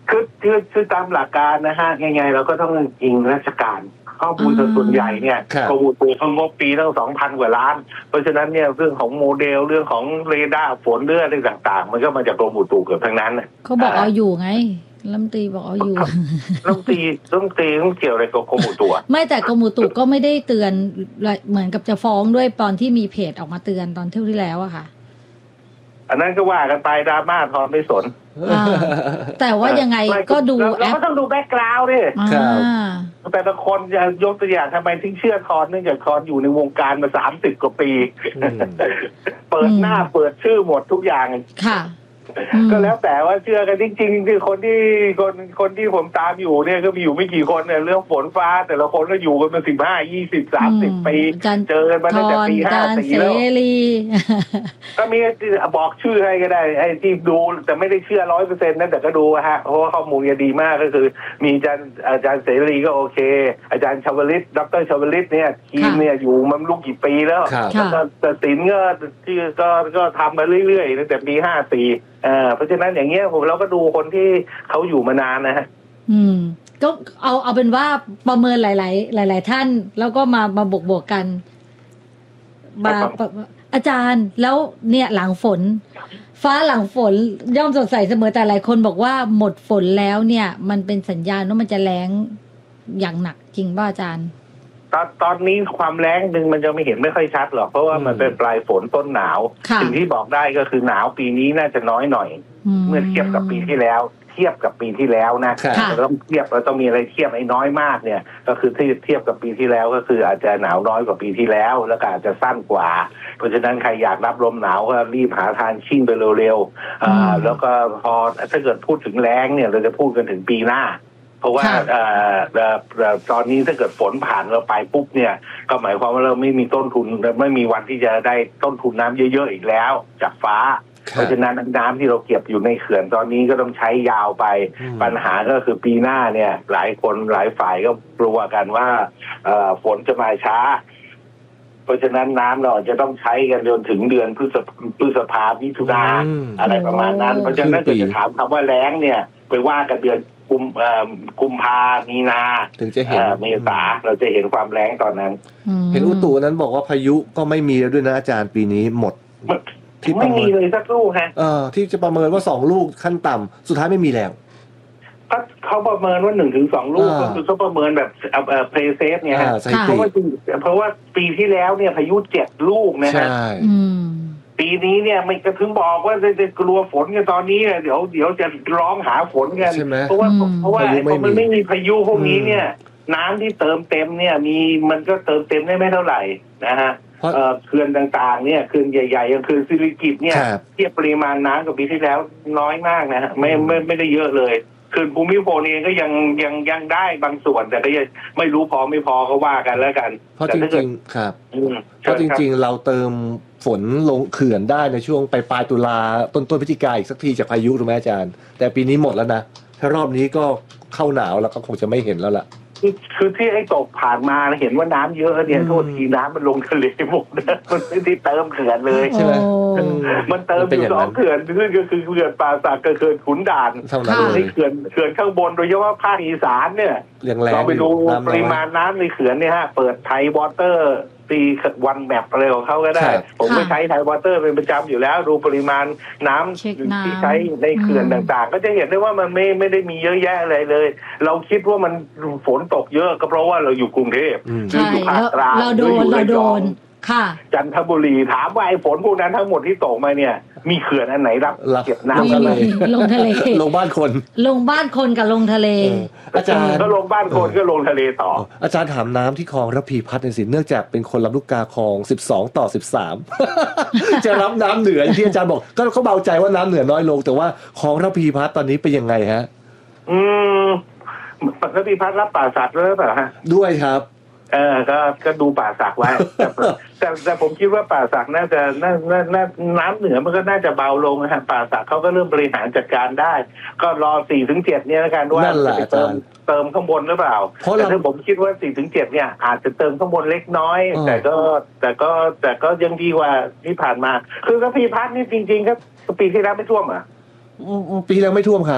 Speaker 5: คือคือคือตามหลักการนะฮะยังไงเราก็ต้องอิงราชการข้อมูลส่วนใหญ่เนี่ยกรมอุตุเขางบปีตั้งสองพันกว่าล้านเพราะฉะนั้นเนี่ยเรื่องของโมเดลเรื่องของเรดาร์ฝนเรื่องอะไรต่างๆมันก็มาจากกรมอุตุเกือบทั้งนั้น
Speaker 3: เขาบอกเอาอยู่ไงรัฐมนตรีบอกเอาอยู่
Speaker 5: รัฐมนตรีต้องตีต้องเกี่ยวอะไรกับกรมอุตุ
Speaker 3: ไม่แต่กรมอุตุก็ไม่ได้เตือนเหมือนกับจะฟ้องด้วยตอนที่มีเพจออกมาเตือนตอนเที่ยวที่แล้วอะค่ะ
Speaker 5: อันนั้นก็ว่ากันไปดราม่าทอนไม่สน
Speaker 3: แต่ว่ายังไงก็ดูแอป
Speaker 5: เราก็ต้องดูแบ็กกราวด์ดิแต่ละคนจะยกตัวอย่างทำไมถึงเชื่อทอนเนื่องจากทอนอยู่ในวงการมาสามสิบกว่าปีเปิดหน้าเปิดชื่อหมดทุกอย่าง
Speaker 3: ค่ะ
Speaker 5: ก็แล้วแต่ว่าเชื่อกันจริงๆคือคนที่คนคนที่ผมตามอยู่เนี่ยก็มีอยู่ไม่กี่คนเนี่ยเรื่องฝนฟ้าแต่ละคนก็อยู่กันมาสิบห้ายี่สิบสามสิบปีเจอกันมาตั้งแต่ปีห้าสี่แล้วก็มีบอกชื่อให้ก็ได้ไอ้ที่ดูแต่ไม่ได้เชื่อร้อยเปอร์เซ็นต์นั่นแต่ก็ดูฮะเพราะว่าข้อมูลดีมากก็คือมีอาจารย์อาจารย์เสรีก็โอเคอาจารย์ชวลิตดรชวลิตเนี่ยทีมเนี่ยอยู่มันลูกกี่ปีแล้วแล้วก็ตัดสินก็ที่ก็ก็ทำมาเรื่อยๆตั้งแต่ปีห้าสี่เพราะฉะนั้นอย่างเงี้ยผมเราก็ดูคนที่เขาอยู่มานานนะฮะ
Speaker 3: อืมก็เอาเอาเป็นว่าประเมินหลายๆหลายๆท่านแล้วก็มามาบวกบวกกันมาอาจารย์แล้วเนี่ยหลังฝนฟ้าหลังฝนย่อมสดใสเสมอแต่หลายคนบอกว่าหมดฝนแล้วเนี่ยมันเป็นสัญญาณว่ามันจะแล้งอย่างหนักจริงป่ะอาจารย์
Speaker 5: ตอนตอนนี้ความแล้งหนึ่งมันจะไม่เห็นไม่ค่อยชัดหรอกเพราะว่ามันเป็นปลายฝนต้นหนาวสิ่งที่บอกได้ก็คือหนาวปีนี้น่าจะน้อยหน่อยเมื่อเทียบกับปีที่แล้วเทียบกับปีที่แล้วนะเราต้องเทียบเราต้องมีอะไรเทียบไอ้น้อยมากเนี่ยก็คือที่เทียบกับปีที่แล้วก็คืออาจจะหนาวน้อยกว่าปีที่แล้วแล้วก็อาจจะสั้นกว่าเพราะฉะนั้นใครอยากรับลมหนาวก็รีบหาทางชิ่งไปเร็วๆอ่าแล้วก็พอถ้าเกิดพูดถึงแล้งเนี่ยเราจะพูดกันถึงปีหน้าเพราะว่าตอนนี้ถ้าเกิดฝนผ่านเราไปปุ๊บเนี่ยก็หมายความว่าเราไม่มีต้นทุนไม่มีวันที่จะได้ต้นทุนน้ำเยอะๆอีกแล้วจากฟ้าเพราะฉะนั้นน้ำที่เราเก็บอยู่ในเขื่อนตอนนี้ก็ต้องใช้ยาวไปปัญหาก็คือปีหน้าเนี่ยหลายคนหลายฝ่ายก็กลัวกันว่าฝนจะมาช้าเพราะฉะนั้นน้ำเราจะต้องใช้กันจนถึงเดือนพฤษพฤษภาคมมิถุนาอะไรประมาณนั้นเพราะฉะนั้นถ้าจะถามคำว่าแล้งเนี่ยไปว่ากันเดือนกุมกุมภามีนา
Speaker 4: ถึงจะเห็น
Speaker 5: เมษาเราจะเห็นความแล้งตอนนั้น
Speaker 4: เห็นอุตุนั้นบอกว่าพายุก็ไม่มีแล้วด้วยนะอาจารย์ปีนี้หมด
Speaker 5: ที่ไม่มีเลยสักลูกฮะ
Speaker 4: เออที่จะประเมินว่าสองลูกขั้นต่ำสุดท้ายไม่มีแล้ว
Speaker 5: ก็เขาประเมินว่าหนึ่งถึงสองลูกก็คือเขาประเมินแบบเอ่อเพลย์เซฟเนี่ยฮะเพราะว่าเพราะว่าปีที่แล้วเนี่ยพายุเจ็ดลูกนะฮะปีนี้เนี่ยไม่กระถึงบอกว่าจะจะกลัวฝนกันตอนนี้เดี๋ยวเดี๋ยวจะร้องหาฝนกันเพราะว่าเพราะว่าพอมันไม่มีพายุพวกนี้เนี่ยน้ำที่เติมเต็มเนี่ยมีมันก็เติมเต็มได้ไม่เท่าไหร่นะฮะเขื่อนต่างๆเนี่ยเขื่อนใหญ่ๆอย่างเขื่อนสิริกิติ์เนี่ยเทียบปริมาณน้ำกับปีที่แล้วน้อยมากนะฮะไม่ไม่ไม่ได้เยอะเลยเขื่อนภูมิพลเองก็ยังยังยังได้บางส่วนแต่ก็ยังไม่รู้พอไม่พอก็ว่ากันแล้วกัน
Speaker 4: เพราะจริงๆครับเพราะจริงๆเราเติมฝนลงเขื่อนได้ในช่วงปลายปลายตุลาต้นต้นพฤศจิกาอีกสักทีจากพายุถูกไหมอาจารย์แต่ปีนี้หมดแล้วนะถ้ารอบนี้ก็เข้าหนาวแล้วก็คงจะไม่เห็นแล้วล่ะ
Speaker 5: คือคือที่ไอ้ตกผ่านมาเห็นว่าน้ำเยอะเนี่ยโทษทีน้ำมันลงทะเลหมดนะมันไม่ได้เติมเขื่อนเลย
Speaker 4: ใช่ไหม
Speaker 5: มันเติมอยู่สองเขื่อนซึ่งก็คือเขื่อนป่าสักกับเขื่อนขุนด่านในเขื่อนเขื่อนข้างบนโดยเฉพาะภาคอีสานเนี่ยเราไปดูปริมาณน้ำในเขื่อนเนี่ยฮะเปิดไทยวอเตอร์ตีวันแมปอะไรของเขาก็ได้ผมไม่ใช้ไทยวอเตอร์เป็นประจำอยู่แล้วดูปริมาณน้ำที่ใช้ในเขื่อนต่างๆก็จะเห็นได้ว่ามันไม่ไม่ได้มีเยอะแยะอะไรเลยเราคิดว่ามันฝนตกเยอะก็เพราะว่าเราอยู่กรุงเทพ
Speaker 3: หรืออยู่ภาคกลางเราโดนเราโดนค่ะ
Speaker 5: จันทบุรีถามว่าไอ้ฝนพวกนั้นทั้งหมดที่ตกมาเนี่ยมีเขื่อนอันไหนรับเก็บน้ำ
Speaker 3: กันเลยลงทะเล
Speaker 4: ลงบ้านคน
Speaker 3: ลงบ้านคนกับลงทะเล
Speaker 5: อาจารย์ก็ลงบ้านคนก็ลงทะเลต่อ
Speaker 4: อาจารย์ถามน้ำที่คลองระพีพัฒน์ในสิเนื่องจากเป็นคนลำลูกกาคลองสิบสองต่อสิบสามจะรับน้ำเหนือที่อาจารย์บอกก็เขาเบาใจว่าน้ำเหนือน้อยลงแต่ว่าคลองระพีพัฒน์ตอนนี้เป็นยังไงฮะ
Speaker 5: อืมระพีพัฒน์รับป่าสักด้วยหรือเปล่าฮะ
Speaker 4: ด้วยครับ
Speaker 5: เออก็ก็ดูป่าสักไว้แต่แต่แต่ผมคิดว่าป่าสักน่าจะน่าน่าน่าน้ำเหนือมันก็น่าจะเบาลงนะฮะป่าสักเขาก็เริ่มบริหารจัดการได้ก็รอสี่ถึงเจ็ดเนี่ยแล้วกันว่าจะเติมเติมข้างบนหรือเปล่าแต่ถ้าผมคิดว่าสี่ถึงเจ็ดเนี่ยอาจจะเติมข้างบนเล็กน้อยแต่ก็แต่ก็แต่ก็ยังดีกว่าที่ผ่านมาคือระพีพัฒน์นี่จริงๆครับปีที่แล้วไม่ท่วมอ่ะ
Speaker 4: ปีแล้วไม่ท่วมครับ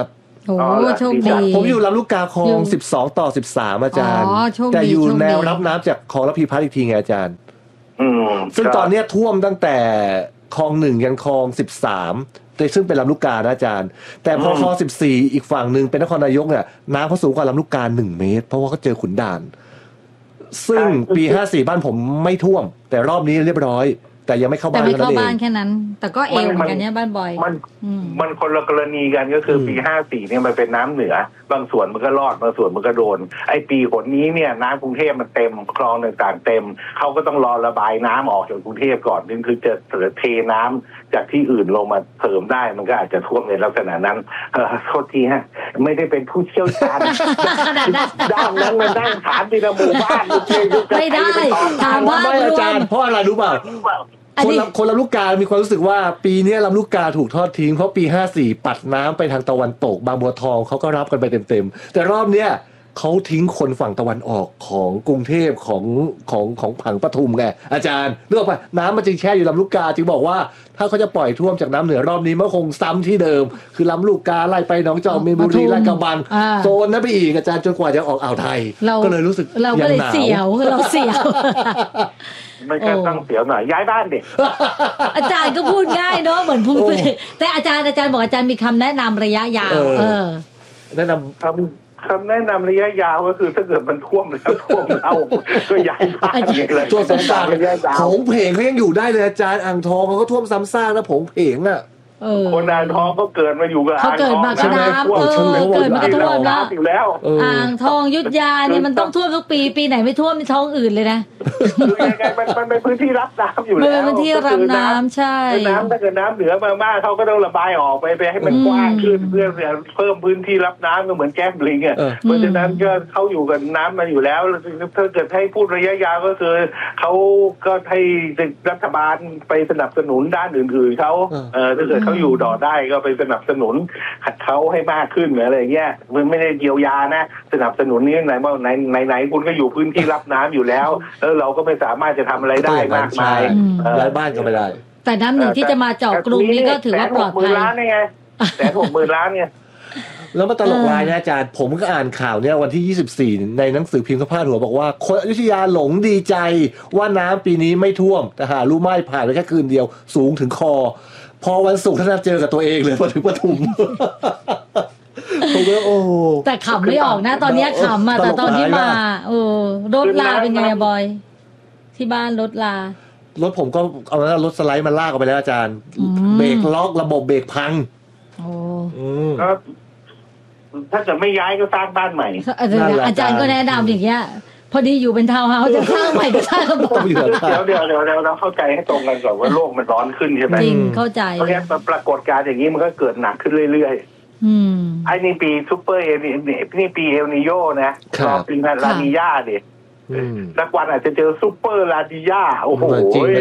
Speaker 3: โอ้โชคดี
Speaker 4: ผมอยู่ลำลูกกาคลองสิบสองต่อสิบสามอาจารย์แต่อยู่แนวรับน้ำจากคลองระพีพัฒน์อีกทีไงอาจารย์ซึ่งตอนนี้ท่วมตั้งแต่คลองหนึ่งยันคลองสิบสามซึ่งเป็นลำลูกกานะอาจารย์แต่พอคลองสิบสี่อีกฝั่งหนึ่งเป็นนครนายกเนี่ยน้ำเขาสูงกว่าลำลูกกาหนึ่งเมตรเพราะว่าเขาเจอขุนด่านซึ่งปีห้าสี่บ้านผมไม่ท่วมแต่รอบนี้เรียบร้อยแต่ยังไม่เข้าบ้านแต่
Speaker 3: ไม่เข้าบ้านแค่นั้นแต่ก็เอวเหมือนกันเนี่ยบ้านบอย
Speaker 5: มันมันคนละกรณีกันก็คือปีห้าสี่เนี่ยมันเป็นน้ำเหนือบางส่วนมันก็รอดบางส่วนมันก็โดนไอ้ปีฝนนี้เนี่ยน้ำกรุงเทพมันเต็มคลองต่างๆเต็มเขาก็ต้องรอระบายน้ำออกจากกรุงเทพก่อนนึงคือจะเทน้ำจากที่อื่นลงมาเสริมได้มันก็อาจจะท่วมในลักษณะนั้นเออโทษทีฮะไม่ได้เป็นผู้เชี่ยวชาญด้านนั้นมันด้านถามที่ละหมู่บ้าน
Speaker 3: ไม่ได้ถามว่า
Speaker 4: อาจารย์เพราะอะไรรู้เปล่าคนลำคนลำลูกกามีความรู้สึกว่าปีนี้ลำลูกกาถูกทอดทิ้งเพราะปีห้าสี่ปัดน้ำไปทางตะวันตกบางบัวทองเขาก็รับกันไปเต็มๆแต่รอบเนี้ยเขาทิ้งคนฝั่งตะวันออกของกรุงเทพของของของผังปทุมไงอาจารย์นึกออกป่ะน้ำมันจึงแช่อยู่ลำลูกกาจึงบอกว่าถ้าเขาจะปล่อยท่วมจากน้ำเหนือรอบนี้มันคงซ้ำที่เดิมคือลำลูกกาไล่ไปหนองจอกมีนบุรีลาดกระบังโซนนั้นไปอีกอาจารย์จนกว่าจะออกอ่าวไทยก็เลยรู้สึก
Speaker 3: เราก็เลยเสียวเราเสียว
Speaker 5: ไม่แค่ต้องเสียวหน่อยย้ายบ้านเด็ก
Speaker 3: อาจารย์ก็พูดง่ายเนาะเหมือนพูดแต่อาจารย์อาจารย์บอกอาจารย์มีคำแนะนำระยะยาวเออ
Speaker 4: แนะนำ
Speaker 5: คำคำแนะนำระยะยาวก็คือถ้าเกิดมันท่วมแล้วท่วมเอาก็ย้ายบ้านเลย
Speaker 4: ท่วมซ้ำซากผงเพงเขายังอยู่ได้เลยอาจารย์อ่างทองเขาก็ท่วมซ้ำซากแล้วผงเพงอ่ะ
Speaker 5: คนอ่างทองก็เกิดมาอยู่กับ
Speaker 3: เขาเกิดมากับน้ำเออเกิดมากับท่วม
Speaker 5: แล้ว
Speaker 3: อ่างทองยุทธยาเนี่ยมันต้องท่วมทุกปีปีไหนไม่ท่วมในท้องอื่นเลยนะ
Speaker 5: คือยังไงมันมันเป็นพื้นที่รับน้ำอยู่แล้ว
Speaker 3: มันเป็นพื้นที่รับน้ำใช่
Speaker 5: น้ำถ้าเกิดน้ำเหนือมากๆเขาก็ต้องระบายออกไปไปให้มันกว้างขึ้นเพื่อเพิ่มพื้นที่รับน้ำก็เหมือนแก้มลิงอ่ะเพราะฉะนั้นก็เขาอยู่กับน้ำมาอยู่แล้วถ้าเกิดให้พูดระยะยาวก็คือเขาก็ให้รัฐบาลไปสนับสนุนด้านอื่นๆเขาเออถ้าเกิดเขาอยู่ต่อได้ก็ไปสนับสนุนขัดเขาให้มากขึ้นอะไรเงี้ยมันไม่ได้เยียวยานะสนับสนุนนี้ไหนว่าไหนไหนไหนคุณก็อยู่พื้นที่รับน้ำอยู่แล้วแล้วเราก็ไม่สามารถจะทำอะไรได้มากมาย
Speaker 4: ย้ายบ้านก็ไม่ได้
Speaker 3: แต่น้ำหนึ่งที่จะมาเจาะกรุงนี้ก็ถือว่าปลอดภัย
Speaker 5: แสนหกหมื่นล้านไงแสนหกหมื่นล้านไง
Speaker 4: แล้วมาตลกลายนะอาจารย์ผมก็อ่านข่าวเนี่ยวันที่ยี่สิบสี่ในหนังสือพิมพ์เขาพาดหัวบอกว่าคนอยุธยาหลงดีใจว่าน้ำปีนี้ไม่ท่วมแต่หารู้ไหม้ผ่านไปแค่คืนเดียวสูงถึงคอพอวันศุกร์ท่านเจอกับตัวเองเลยมาถึงปทุมผมก็โอ้
Speaker 3: แต่ขำไม่ออกนะตอนนี้ขำมาแต่ตอนที่มาโอ้รถลาเป็นไงบอยที่บ้านรถลาร
Speaker 4: ถผมก็เอาแล้วรถสไลด์มันลากออกไปแล้วอาจารย์เบรกล็อกระบบเบรกพัง
Speaker 3: โอ้
Speaker 5: ก็ถ้าเกิดไม่ย้ายก็สร้างบ้านใหม่
Speaker 3: อาจารย์ก็แนะนำอย่างเงี้ยพอดีอยู่เป็นทาวน์เฮาส์จะสร้างใหม่ก็สร้างระบบ
Speaker 5: เดี๋ยวเดี๋ยวเดี๋ยวเดี๋ยวเราเข้าใจให้ตรงกันก่อนว่าโลกมันร้อนขึ้นใช่ไหม
Speaker 3: จริงเข้าใจ
Speaker 5: เพราะงั้นปรากฏการณ์อย่างนี้มันก็เกิดหนักขึ้นเรื่อยๆไอ้นี่ปีซูเปอร์เอลนี่ปีเอลนิโยนะรอปีลานีญาดิสักวันอาจจะเจอซูเปอร์ลานีญาโอ้โห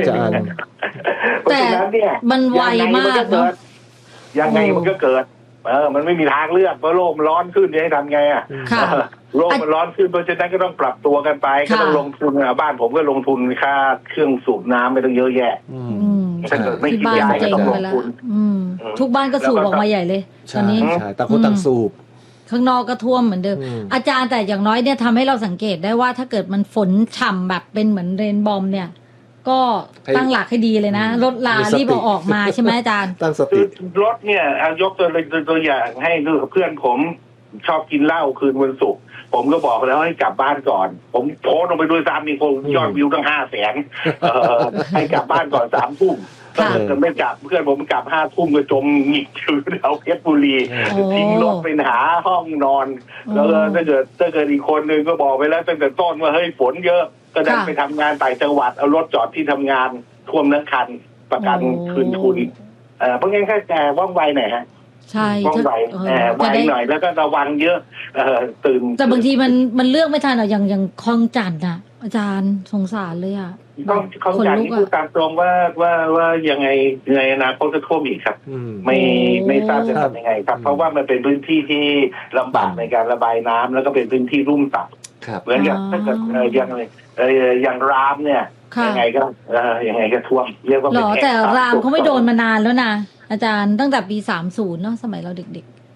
Speaker 3: แต่มันไวมากเนาะ
Speaker 5: ยังไงมันก็เกิดเออมันไม่มีทางเลือกเพราะโลกมันร้อนขึ้นจะให้ทำไงอ่ะโลกมันร้อนขึ้นเพราะฉะนั้นก็ต้องปรับตัวกันไปก็ต้องลงทุนอ่ะบ้านผมก็ลงทุนค่าเครื่องสูบน้ำไม่ต้องเยอะแยะถ้าเกิดไม่คิดย้ายก็ต้องลงทุน
Speaker 3: ทุกบ้านก็สูบออกมาใหญ่เลยตอนนี้
Speaker 4: ต่างคนต่างสูบ
Speaker 3: ข้างนอกก็ท่วมเหมือนเดิมอาจารย์แต่อย่างน้อยเนี่ยทำให้เราสังเกตได้ว่าถ้าเกิดมันฝนฉ่ำแบบเป็นเหมือนเรนบอมเนี่ยก็ตั้งหลักให้ดีเลยนะรถลารีบออกมาใช่ไหมอาจารย์
Speaker 4: ตั้งสติ
Speaker 5: รถเนี่ยยกตัวตัวอย่างให้ดูเพื่อนผมชอบกินเหล้าคืนวันศุกร์ผมก็บอกแล้วให้กลับบ้านก่อนผมโพสลงไปด้วยซ้ำมีคนยอดวิวตั้งห้าแสนให้กลับบ้านก่อนสามทุ่มถ้าเกิดไม่กลับเพื่อนผมกลับห้าทุ่มก็จมหงิกอยู่แถวเพชรบุรีทิ้งรถไปหาห้องนอนแล้วถ้าเกิดถ้าเกิดอีกคนนึงก็บอกไปแล้วตั้งแต่ต้นว่าเฮ้ยฝนเยอะก็ดันไปทำงานต่างจังหวัดเอารถจอดที่ทำงานท่วมทั้งคันประกันคืนทุนเออเพราะงั้นแค่แต่ว่องไวหน่อยฮะ
Speaker 3: ใช่
Speaker 5: ว่องไวเออไวหน่อยแล้วก็ระวังเยอะเออตื่น
Speaker 3: แต่บางทีมันมันเลือกไม่ทันอ่ะอย่างอย่างคลองจันทร์อ่ะอาจารย์สงสารเลยอ่ะ
Speaker 5: ต้องคลองจันทร์ที่พูดตามตรงว่าว่าว่ายังไงในอนาคตจะท่วมอีกครับไม่ไม่ทราบจะทำยังไงครับเพราะว่ามันเป็นพื้นที่ที่ลำบากในการระบายน้ำแล้วก็เป็นพื้นที่ลุ่มต่ำเหมือนกับถ้าเกิดยังเอออย่างรามเนี่ยยังไงก็เออยังไงก็ท่วมเรียกว่าเป็น
Speaker 3: แต่รามเขาไม่โดนมานานแล้วนะอาจารย์ตั้งแต่ปีสามสิบเนาะสมัยเราเด็กๆ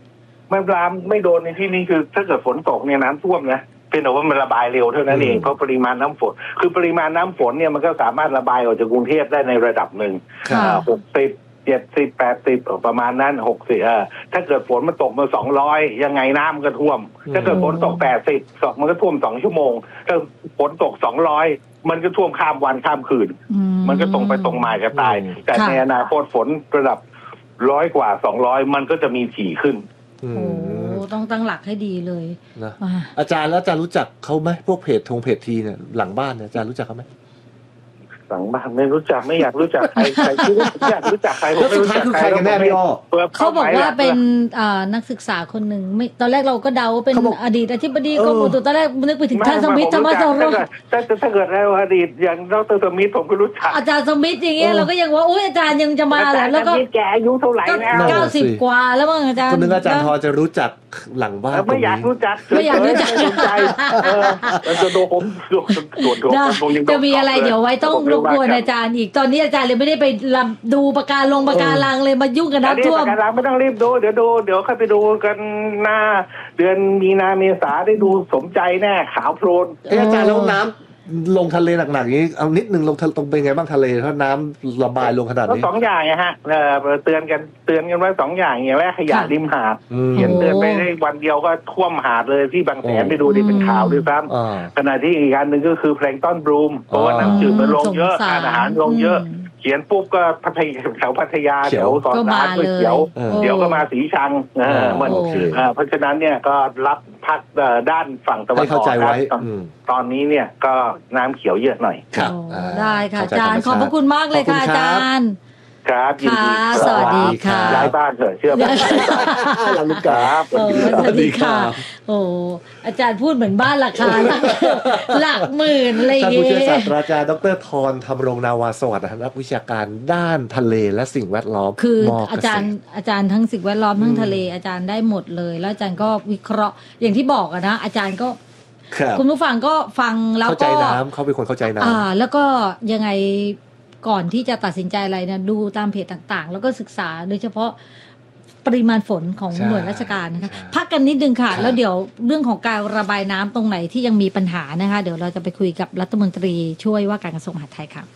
Speaker 5: มันรามไม่โดนในที่นี้คือถ้าเกิดฝนตกเนี่ยน้ำท่วมนะเป็นแต่ว่ามันระบายเร็วเท่านั้นเองเพราะปริมาณน้ำฝนคือปริมาณน้ำฝนเนี่ยมันก็สามารถระบายออกจากกรุงเทพได้ในระดับหนึ่งหกสิบเจ็ดสิบแปดสิบประมาณนั้นหกสิบเออถ้าเกิดฝนมันตกมาสองร้อยยังไงน้ำมันก็ท่วมถ้าเกิดฝนตกแปดสิบสองมันก็ท่วมสองชั่วโมงถ้าฝนตกสองร้อยมันก็ท่วมข้ามวันข้ามคืนมันก็ตรงไปตรงมาจะตายแต่ในอนาคตฝนระดับร้อยกว่าสองร้อยมันก็จะมีถี่ขึ้น
Speaker 3: โอ้ต้องตั้งหลักให้ดีเลย
Speaker 4: นะอาจารย์แล้วอาจารย์รู้จักเขาไหมพวกเพจทงเพจทีเนี่ยหลังบ้านเนี่ยอาจารย์รู้จักเขาไหม
Speaker 5: หลังบ้านไม่รู้จักไม่อยากรู้จักใครใครที่ไม่อยากรู้จักใครผมไม่รู้จักใคร
Speaker 4: กันแน่พี่อ้อ
Speaker 3: เขาบอกว่าเป็นนักศึกษาคนหนึ่งไม่ตอนแรกเราก็เดาเป็นอดีตอธิบดีกรมอุตุตอนแรกนึกไปถึงท่านสมิธธรรมสโร
Speaker 5: ถ้าถ้าเกิดแล้วอดีตอย่างดรสมิธผมก็รู้จัก
Speaker 3: อาจารย์สมิธอย่างเงี้ยเราก็ยังว่าอุ้ยอาจารย์ยังจะมาแล้วก็
Speaker 5: แกอายุเท่าไหร่แล้ว
Speaker 3: เก้าสิบกว่าแล้วมั้งอาจารย์
Speaker 4: คนนึงอาจารย์พอจะรู้จักหลังบ้าน
Speaker 5: ไม่อยากรู้จัก
Speaker 3: ไม่อยากรู้จัก
Speaker 5: สนใจเออจะโดนผมโดนโดนผมยัง
Speaker 3: จะมีอะไรเดี๋ยวไว้ต้องรบกวนอาจารย์อีกตอนนี้อาจารย์เลยไม่ได้ไปดูปะการลงปะการังเลยมายุ่งกับน้ำท่วม
Speaker 5: ปะการังไม่ต้องรีบดูเดี๋ยวดูเดี๋ยวค่อยไปดูกันหน้าเดือนมีนาเมษาได้ดูสมใจแน่ขาวโพลน
Speaker 4: อาจารย์แล้วน้ำลงทะเลหนักๆนี้เอานิดนึงลงตรงเป็นไงบ้างทะเลถ้าน้ำระบายลงขนาดนี้
Speaker 5: สองอย่างไงฮะเตือนกันเตือนกันไว้สองอย่างอย่างแรกขยะริมหาดเขียนเตือนไปได้วันเดียวก็ท่วมหาดเลยที่บางแสนไปดูที่เป็นข่าวด้วยซ้ำขณะที่อีกอันหนึ่งก็คือแพลงก์ต้นบลูมเพราะว่าน้ำจืดมันลงเยอะทานอาหารลงเยอะเขียนปุ๊บก็พัทยาแถวพัทยาแถวตอนร้านก๋วยเตี๋ยวเดี๋ยวก็มาสีชังมันเพราะฉะนั้นเนี่ยก็รับพักด้านฝั่งตะวันออกตอนนี้เนี่ยก็น้ำเขียวเยอะหน่อย
Speaker 3: ครับได้ค่ะอาจารย์ขอบพระคุณมากเลยค่ะอาจารย์
Speaker 5: ครับ
Speaker 3: ค่ะสวัสดีค่ะ
Speaker 5: ย้ายบ้านเถอะเชื่อผมหลังลูกกา
Speaker 3: สวัสดีค่ะโอ้อาจารย์พูดเหมือนบ้านราคาหลักหมื่นอะไรอย่างเงี้ย
Speaker 4: ท่านผู้ช่วยศาสตราจารย์ดร.ธรธรรมรงนาวาสวัสดิ์นักวิชาการด้านทะเลและสิ่งแวดล้อม
Speaker 3: คืออาจารย์อาจารย์ทั้งสิ่งแวดล้อมทั้งทะเลอาจารย์ได้หมดเลยแล้วอาจารย์ก็วิเคราะห์อย่างที่บอกอะนะอาจารย์ก็คุณผู้ฟังก็ฟังแล้วก็
Speaker 4: เข้าใจน้ำเขาเป็นคนเข้าใจน้ำ
Speaker 3: อ่าแล้วก็ยังไงก่อนที่จะตัดสินใจอะไรนะดูตามเพจต่างๆแล้วก็ศึกษาโดยเฉพาะปริมาณฝนของหน่วยราชการนะคะพักกันนิดนึงค่ะแล้วเดี๋ยวเรื่องของการระบายน้ำตรงไหนที่ยังมีปัญหานะคะเดี๋ยวเราจะไปคุยกับรัฐมนตรีช่วยว่าการกระทรวงมหาดไทยค่ะ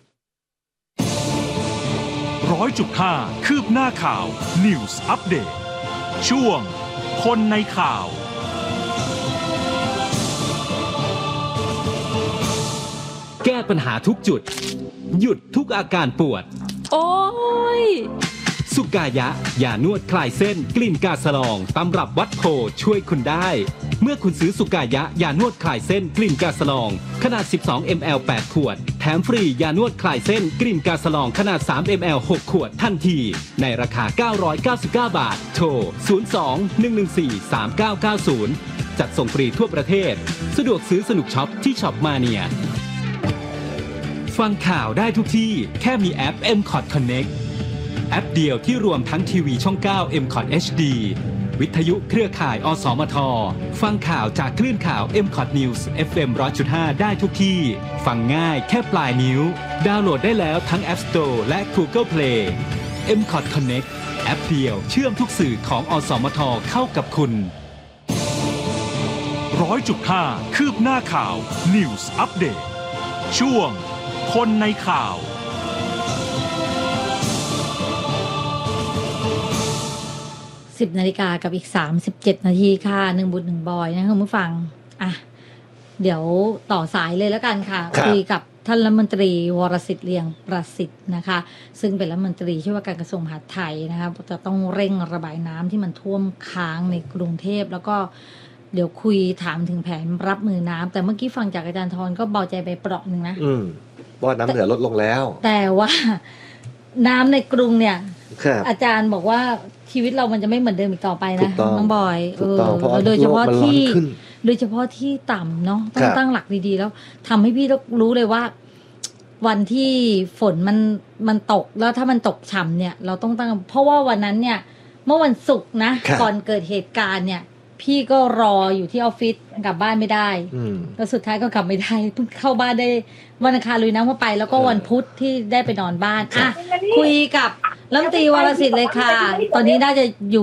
Speaker 1: ร้อยจุดห้าคืบหน้าข่าว News Update ช่วงคนในข่าว
Speaker 6: แก้ปัญหาทุกจุดหยุดทุกอาการปวด
Speaker 3: โอ้ย
Speaker 6: สุกายะยานวดคลายเส้นกลิ่นกาสลองตำรับวัดโพช่วยคุณได้เมื่อคุณซื้อสุกายะยานวดคลายเส้นกลิ่นกาสลองขนาดสิบสองมิลลิลิตร แปดขวดแถมฟรียานวดคลายเส้นกลิ่นกาสลองขนาดสามมิลลิลิตร หกขวดทันทีในราคาเก้าร้อยเก้าสิบเก้าบาทโทรศูนย์ สอง หนึ่ง หนึ่ง สี่ สาม เก้า เก้า ศูนย์จัดส่งฟรีทั่วประเทศสะดวกซื้อสนุกช็อปที่ช็อปมาเนียฟังข่าวได้ทุกที่แค่มีแอป เอ็ม คอท Connect แอปเดียวที่รวมทั้งทีวีช่อง เก้า เอ็ม คอท เอช ดี วิทยุเครือข่ายอสมทฟังข่าวจากคลื่นข่าว เอ็ม คอท News เอฟ เอ็ม หนึ่งร้อยจุดห้า ได้ทุกที่ฟังง่ายแค่ปลายนิ้วดาวน์โหลดได้แล้วทั้ง App Store และ Google Play เอ็ม คอท Connect แอปเดียวเชื่อมทุกสื่อของอสมทเข้ากับคุณ
Speaker 1: ร้อยจุดห้าคืบหน้าข่าว News Update ช่วงคนในข่าว
Speaker 3: สิบนาฬิกากับอีกสามสิบเจ็ดนาทีค่ะหนึ่งบุญหนึ่งบอยนะคุณผู้ฟังอ่ะเดี๋ยวต่อสายเลยแล้วกันค่ะคุยกับท่านรัฐมนตรีวรสิทธิ์เลียงประสิทธิ์นะคะซึ่งเป็นรัฐมนตรีช่วยว่าการกระทรวงมหาดไทยนะคะจะต้องเร่งระบายน้ำที่มันท่วมค้างในกรุงเทพแล้วก็เดี๋ยวคุยถามถึงแผนรับมือน้ำแต่เมื่อกี้ฟังจากอาจารย์ธรก็เบาใจไปเปราะหนึ่งนะ
Speaker 4: อืมว่าน้ำเหนือลดลงแล้ว
Speaker 3: แต่ว่าน้ำในกรุงเนี่ยอาจารย์บอกว่าชีวิตเรามันจะไม่เหมือนเดิมอีกต่อไปนะน้องบอยเออโดยเฉพาะที่โดยเฉพาะที่ต่ำเนาะต้องตั้งหลักดีๆแล้วทำให้พี่ต้องรู้เลยว่าวันที่ฝนมันมันตกแล้วถ้ามันตกฉ่ำเนี่ยเราต้องตั้งเพราะว่าวันนั้นเนี่ยเมื่อวันศุกร์นะก่อนเกิดเหตุการณ์เนี่ยพี่ก็รออยู่ที่ออฟฟิศกลับบ้านไม่ได้แล้วสุดท้ายก็กลับไม่ได้เพิ่งเข้าบ้านได้วันอังคารลุยน้ำเข้าไปแล้วก็วันพุธที่ได้ไปนอนบ้านอ่ะคุยกับรัฐมนตรีวรสิทธิ์เลยค่ะตอนนี้น่าจะอยู่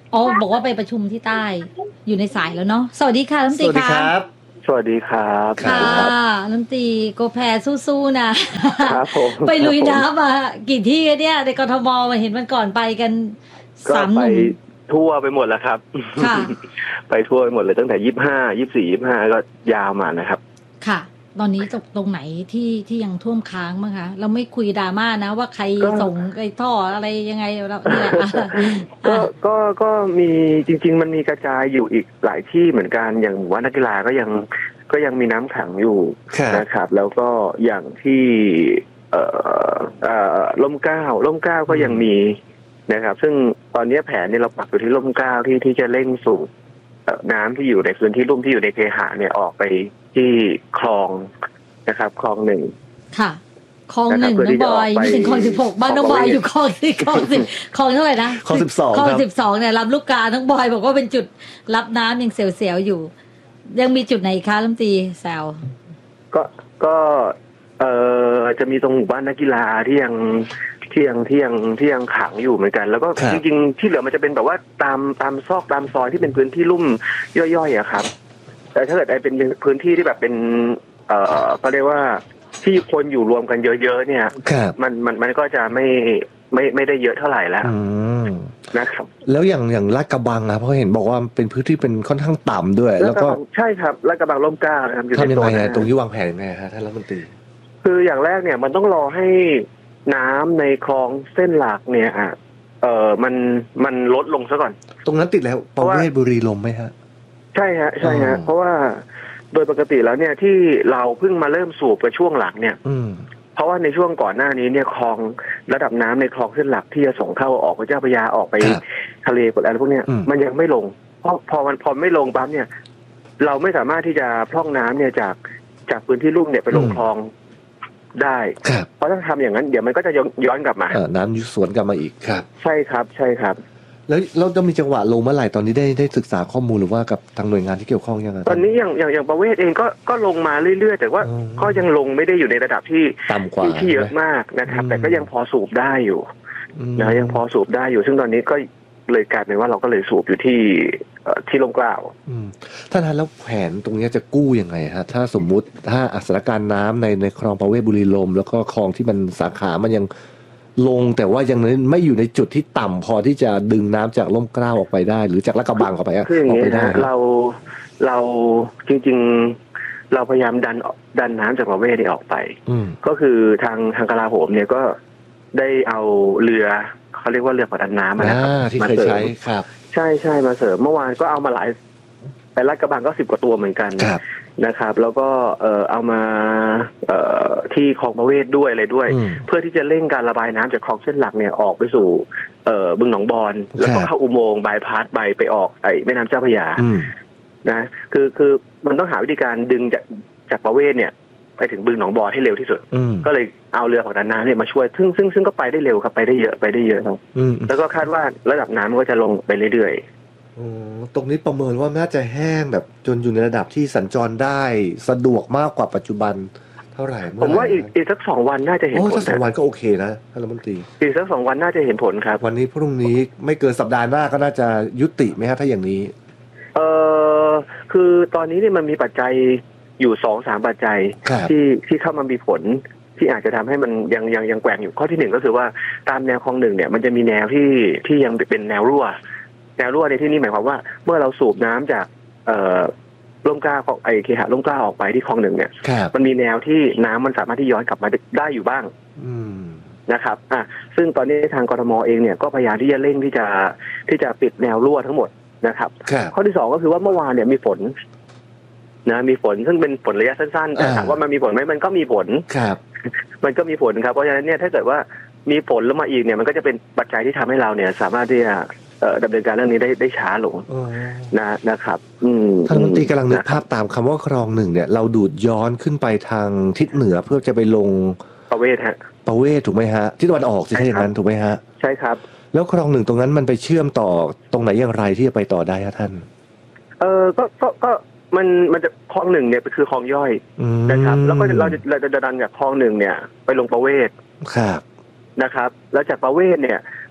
Speaker 3: อ๋อบอกว่าไปประชุมที่ใต้อยู่ในสายแล้วเนาะสวัสดีค่ะรัฐมนตรี
Speaker 4: สวัสดีครับ
Speaker 7: สวัสดีครับ
Speaker 3: ค่ะรัฐมนตรีโกแพสู้ๆนะครับ
Speaker 7: ผม
Speaker 3: ไปลุยน้ำมากี่ที่เนี่ยในกทมมาเห็นวันก่อนไปกันสามหนุ่ม
Speaker 7: ทั่วไปหมดแล้วครับ
Speaker 3: ค่ะ
Speaker 7: ไปทั่วไปหมดเลยตั้งแต่ยี่สิบห้า ยี่สิบสี่ ยี่สิบห้าก็ยาวมานะครับ
Speaker 3: ค่ะตอนนี้ตรงไหนที่ที่ยังท่วมค้างมั้งคะเราไม่คุยดราม่านะว่าใครส่งไอ้ท่ออะไรยังไงเราเนี่ย
Speaker 7: ก็ก็ก็มีจริงๆมันมีกระจายอยู่อีกหลายที่เหมือนกันอย่างหมู่บ้านนักกีฬาก็ยังก็ยังมีน้ำขังอยู่นะครับแล้วก็อย่างที่เอ่อเอ่อร่มเกล้าร่มเกล้าก็ยังมีนะครับซึ่งตอนนี้แผนเนี่ยเราปักอยู่ที่ร่มเกล้าที่ที่จะเร่งสูบน้ำที่อยู่ในพื้นที่ลุ่มที่อยู่ในเคหะเนี่ยออกไปที่คลองนะครับคลองหนึ่ง
Speaker 3: ค่ะคลองหนึ่งน้องบอยไม่ถึงคลองสิบหกบ้านน้องบอยอยู่คลองสิคลองสิบคลองเท่าไหร่นะ
Speaker 4: คลองสิบสอง
Speaker 3: คลองสิบสองเนี่ยรับลูกกาน้องบอยบอกว่าเป็นจุดรับน้ำยังเสียวๆอยู่ยังมีจุดไหนคะรัฐมนตรีแซว
Speaker 7: ก็ก็เอ่อจะมีตรงหมู่บ้านนักกีฬาที่ยังที่ยังที่ยังที่ยังขังอยู่เหมือนกันแล้วก็จริงๆที่เหลือมันจะเป็นแบบว่าตามตามซอกตามซอยที่เป็นพื้นที่ลุ่มย่อยๆอะครับแต่ถ้าเกิดไอ้เป็นพื้นที่ที่แบบเป็นเอ่อก็เรียกว่าที่คนอยู่รวมกันเยอะๆเนี่ยมันมันมันก็จะไม่ไม่ไม่ได้เยอะเท่าไหร่แล้วนะครับ
Speaker 4: แล้วอย่างอย่างลาดกระบังนะเพราะเห็นบอกว่าเป็นพื้นที่เป็นค่อนข้างต่ำด้วยแล้วก็
Speaker 7: ใช่ครับลาดกระบังร่มเกล้านะครับ
Speaker 4: อยู่ในตัวตรงที่วางแผนยังไงฮะท่านรัฐมนตรี
Speaker 7: คืออย่างแรกเนี่ยมันต้องรอให้น้ำในคลองเส้นหลักเนี่ยอ่ะเออมันมันลดลงซะก่อน
Speaker 4: ตรงนั้นติดแล้วประเวศบุรีลมไหมฮะ
Speaker 7: ใช่ฮะใช่ฮะเพราะว่าโดยปกติแล้วเนี่ยที่เราเพิ่งมาเริ่มสูบกับช่วงหลักเนี่ยเพราะว่าในช่วงก่อนหน้านี้เนี่ยคลองระดับน้ำในคลองเส้นหลักที่จะส่งเข้าออกพระเจ้าพระยาออกไปทะเลอะไรพวกเนี้ยมันยังไม่ลงเพราะพอมันพอไม่ลงปั๊บเนี่ยเราไม่สามารถที่จะพร่องน้ำเนี่ยจากจากพื้นที่ลุ่มเนี่ยไปลงคลองได้เพราะถ้าทำอย่างนั้นเดี๋ยวมันก็จะย้อนกลับมา
Speaker 4: น้ำยุสวนกลับมาอีกครับ
Speaker 7: ใช่ครับใช่ครับ
Speaker 4: แล้วเราจะมีจังหวะลงเมื่อไหร่ตอนนี้ได้ได้ศึกษาข้อมูลหรือว่ากับทางหน่วยงานที่เกี่ยวข้องยังไง
Speaker 7: ตอนนี้อย่างอย่างอย่างประเวศเองก็ก็ลงมาเรื่อยๆแต่ว่าก็ยังลงไม่ได้อยู่ในระดับที่
Speaker 4: ต่ำกว่า
Speaker 7: ที่เยอะมากนะครับแต่ก็ยังพอสูบได้อยู่นะยังพอสูบได้อยู่ซึ่งตอนนี้ก็เลยกลายเป็นว่าเราก็เลยสูบอยู่ที่ที่ลงกล่าว
Speaker 4: ท่านฮะแล้วแผนตรงนี้จะกู้ยังไงฮะถ้าสมมุติถ้าสถานการณ์น้ำในในคลองประเวศบุรีลมแล้วก็คลองที่มันสาขามันยังลงแต่ว่ายังไม่อยู่ในจุดที่ต่ำพอที่จะดึงน้ำจากล่มเกล้าออกไปได้หรือจากลาดกระบังออกไปอ
Speaker 7: อกไปได้เราเราจริงๆเราพยายามดันดันน้ำจากประเวศนี้ออกไปก็คือทางทางกลาโหมเนี่ยก็ได้เอาเรือเขาเรียกว่าเรือผลักดันน้ำนะครับ
Speaker 4: ที่เคยใช้ครับ
Speaker 7: ใช่ใช่มาเสริมเมื่อวานก็เอามาหลายไปลาดกระบังก็สิบกว่าตัวเหมือนกันนะครับแล้วก็เอ่อเอามาเอ่อที่คลองประเวศด้วยอะไรด้วยเพื่อที่จะเร่งการระบายน้ำจากคลองเส้นหลักเนี่ยออกไปสู่เอ่อบึงหนองบอนแล้วก็เข้าอุโมงค์บายพาสไปไปออกไอ้แม่น้ำเจ้าพระยานะคือคือมันต้องหาวิธีการดึงจากจากประเวศเนี่ยไปถึงบึงหนองบอนให้เร็วที่สุดก็เลยเอาเรือผลักดันน้ำเนี่ยมาช่วยซึ่งซึ่งซึ่งก็ไปได้เร็วครับไปได้เยอะไปได้เยอะครับแล้วก็คาดว่าระดับน้ำมันก็จะลงไปเรื่อย
Speaker 4: ๆตรงนี้ประเมินว่าน่าจะแห้งแบบจนอยู่ในระดับที่สัญจรได้สะดวกมากกว่าปัจจุบันเท่าไหร่
Speaker 7: ผมว่าอีกอีกสักสองวันน่าจะเห็นผล
Speaker 4: สักสองวันก็โอเคนะท่านรัฐมนตรี
Speaker 7: อีกสักสองวันน่าจะเห็นผลครับ
Speaker 4: วันนี้พรุ่งนี้ไม่เกินสัปดาห์หน้าก็น่าจะยุติไหมฮะถ้าอย่างนี้
Speaker 7: เออคือตอนนี้เนี่ยมันมีปัจจัยอยู่สองสามปัจจัยที่ที่เข้ามามีผลที่อาจจะทำให้มันยังยังยังแกว่งอยู่ข้อที่หนึ่งก็คือว่าตามแนวคลองหนึ่งเนี่ยมันจะมีแนวที่ที่ยังเป็นแนวรั่วแนวรั่วในที่นี้หมายความว่าเมื่อเราสูบน้ำจากเอ่อร่มเกล้าไอเคหะร่มเกล้าออกไปที่คลองหนึ่งเนี่ยมันมีแนวที่น้ำมันสามารถที่ย้อนกลับมาได้อยู่บ้างนะครับอ่ะซึ่งตอนนี้ทางกทมเองเนี่ยก็พยายามที่จะเร่งที่จะที่จะปิดแนวรั่วทั้งหมดนะครับข้อที่สองก็คือว่าเมื่อวานเนี่ยมีฝนนะมีฝนซึ่งเป็นฝนระยะสั้นๆแต่ถามว่ามันมีผลไหมมันก็มีผล
Speaker 4: ครับ
Speaker 7: มันก็มีผลครับเพราะฉะนั้นเนี่ยถ้าเกิดว่ามีฝนแล้วมาอีกเนี่ยมันก็จะเป็นปัจจัยที่ทำให้เราเนี่ยสามารถที่จะดำเนินการเรื่องนี้ได้ได้ช้าลงนะนะครับ
Speaker 4: ท่านรัฐมนตรีกำลังนึกภาพตามคำว่าคลองหนึ่งเนี่ยเราดูดย้อนขึ้นไปทางทิศเหนือเพื่อจะไปลง
Speaker 7: ประเวศฮะ
Speaker 4: ประเวศถูกไหมฮะที่ตะวันออกสิใช่อย่างนั้นถูกไหมฮะ
Speaker 7: ใช่ครับ
Speaker 4: แล้วคลองหนึ่งตรงนั้นมันไปเชื่อมต่อตรงไหนอย่างไรที่จะไปต่อได้ครับท่าน
Speaker 7: เออก็ก็ก็มันมันจะคลองหนึ่งเนี่ยคือคลองย่อยนะครับแล้วก็เราจะเราจะดันจากคลองหนึ่งเนี่ยไปลงประเวศ
Speaker 4: ครับ
Speaker 7: นะครับแล้วจากประเวศเนี่ย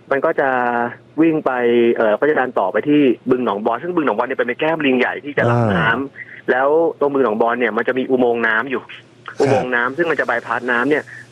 Speaker 7: มันก็จะวิ่งไปเอ่อก็จะดันต่อไปที่บึงหนองบอนซึ่งบึงหนองบอนเนี่ยเป็นแก้มลิงใหญ่ที่จะรับน้ำแล้วตรงบึงหนองบอนเนี่ยมันจะมีอุโมงค์น้ำอยู่อุโมงค์น้ำซึ่งมันจะบายพาสน้ำเนี่ย